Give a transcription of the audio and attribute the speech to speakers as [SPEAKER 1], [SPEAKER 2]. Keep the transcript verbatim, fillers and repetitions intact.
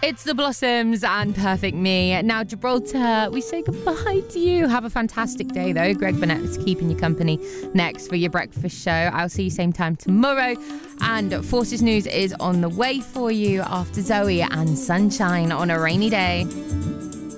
[SPEAKER 1] It's the Blossoms and Perfect Me. Now, Gibraltar, we say goodbye to you. Have a fantastic day, though. Greg Burnett is keeping you company next for your breakfast show. I'll see you same time tomorrow. And Forces News is on the way for you after Zoe and Sunshine on a rainy day.